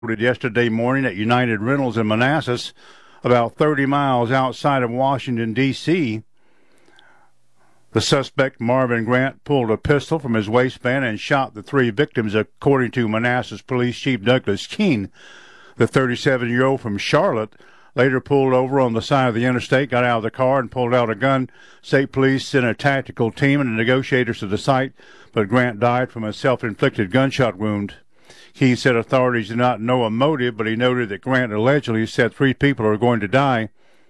Yesterday morning at United Rentals in Manassas, about 30 miles outside of Washington, D.C. The suspect, Marvin Grant, pulled a pistol from his waistband and shot the three victims, according to Manassas Police Chief Douglas Keene. The 37-year-old from Charlotte later pulled over on the side of the interstate, got out of the car, and pulled out a gun. State police sent a tactical team and negotiators to the site, but Grant died from a self-inflicted gunshot wound. He said authorities did not know a motive, but he noted that Grant allegedly said three people are going to die.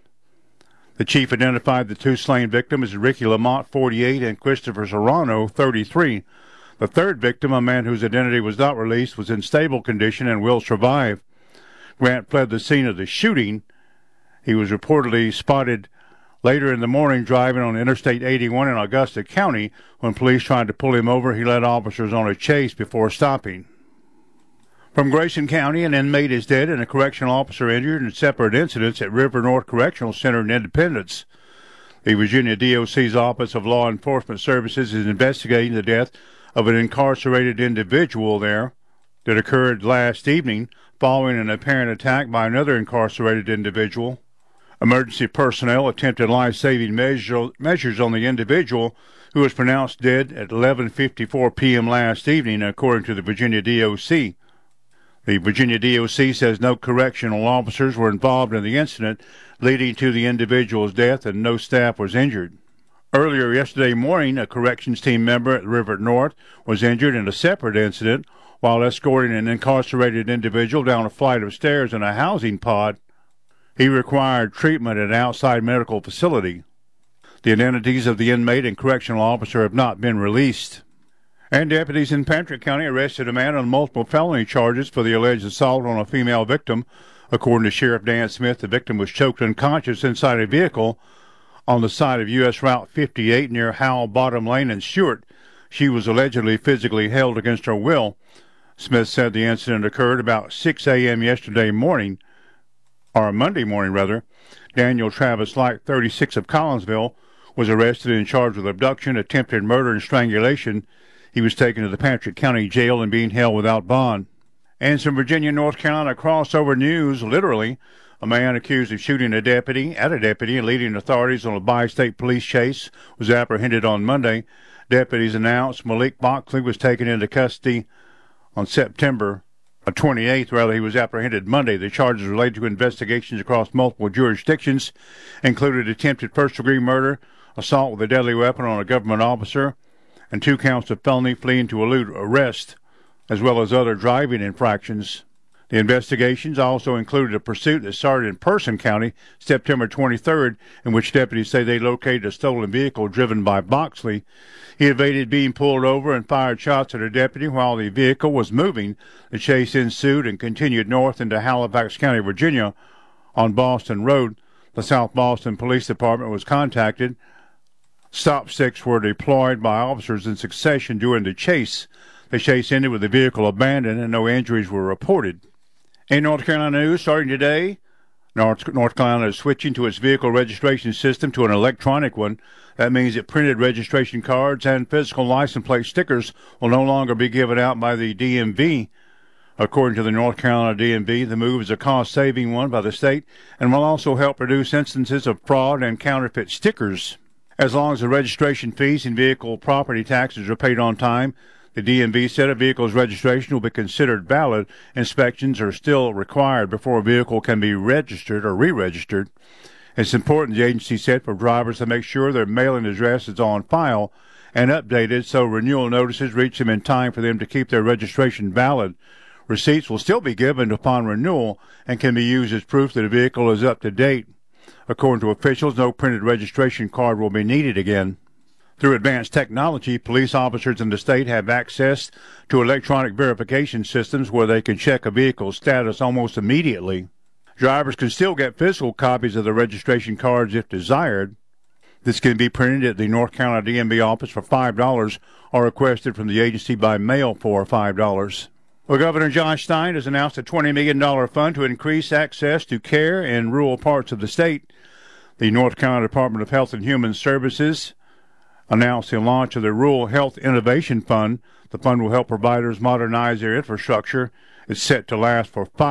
The chief identified the two slain victims as Ricky Lamont, 48, and Christopher Serrano, 33. The third victim, a man whose identity was not released, was in stable condition and will survive. Grant fled the scene of the shooting. He was reportedly spotted later in the morning driving on Interstate 81 in Augusta County. When police tried to pull him over, he led officers on a chase before stopping. From Grayson County, an inmate is dead and a correctional officer injured in separate incidents at River North Correctional Center in Independence. The Virginia DOC's Office of Law Enforcement Services is investigating the death of an incarcerated individual there that occurred last evening following an apparent attack by another incarcerated individual. Emergency personnel attempted life-saving measures on the individual, who was pronounced dead at 11:54 p.m. last evening, according to the Virginia DOC. The Virginia DOC says no correctional officers were involved in the incident leading to the individual's death and no staff was injured. Earlier yesterday morning, a corrections team member at River North was injured in a separate incident while escorting an incarcerated individual down a flight of stairs in a housing pod. He required treatment at an outside medical facility. The identities of the inmate and correctional officer have not been released. And deputies in Patrick County arrested a man on multiple felony charges for the alleged assault on a female victim. According to Sheriff Dan Smith, the victim was choked unconscious inside a vehicle on the side of U.S. Route 58 near Howell Bottom Lane and Stewart. She was allegedly physically held against her will. Smith said the incident occurred about 6 a.m. Monday morning rather. Daniel Travis Light, 36 of Collinsville, was arrested and charged with abduction, attempted murder, and strangulation. He was taken to the Patrick County Jail and being held without bond. And some Virginia-North Carolina crossover news, literally. A man accused of shooting a deputy and leading authorities on a bi-state police chase was apprehended on Monday. Deputies announced Malik Boxley was taken into custody on September 28th. He was apprehended Monday. The charges related to investigations across multiple jurisdictions included attempted first-degree murder, assault with a deadly weapon on a government officer, and 2 counts of felony fleeing to elude arrest, as well as other driving infractions. The investigations also included a pursuit that started in Person County September 23rd, in which deputies say they located a stolen vehicle driven by Boxley. He evaded being pulled over and fired shots at a deputy while the vehicle was moving. The chase ensued and continued north into Halifax County, Virginia, on Boston Road. The South Boston Police Department was contacted. Stop sticks were deployed by officers in succession during the chase. The chase ended with the vehicle abandoned and no injuries were reported. In North Carolina news, starting today, North Carolina is switching to its vehicle registration system to an electronic one. That means that printed registration cards and physical license plate stickers will no longer be given out by the DMV. According to the North Carolina DMV, the move is a cost-saving one by the state and will also help reduce instances of fraud and counterfeit stickers. As long as the registration fees and vehicle property taxes are paid on time, the DMV said a vehicle's registration will be considered valid. Inspections are still required before a vehicle can be registered or re-registered. It's important, the agency said, for drivers to make sure their mailing address is on file and updated so renewal notices reach them in time for them to keep their registration valid. Receipts will still be given upon renewal and can be used as proof that a vehicle is up to date. According to officials, no printed registration card will be needed again. Through advanced technology, police officers in the state have access to electronic verification systems where they can check a vehicle's status almost immediately. Drivers can still get physical copies of the registration cards if desired. This can be printed at the North Carolina DMV office for $5 or requested from the agency by mail for $5. Well, Governor Josh Stein has announced a $20 million fund to increase access to care in rural parts of the state. The North Carolina Department of Health and Human Services announced the launch of the Rural Health Innovation Fund. The fund will help providers modernize their infrastructure. It's set to last for